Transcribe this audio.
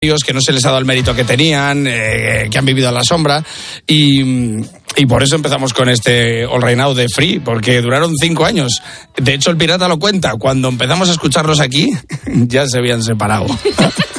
que no se les ha dado el mérito que tenían, que han vivido a la sombra, y por eso empezamos con este All Right Now de Free, porque duraron 5 años. De hecho, el Pirata lo cuenta, cuando empezamos a escucharlos aquí, ya se habían separado.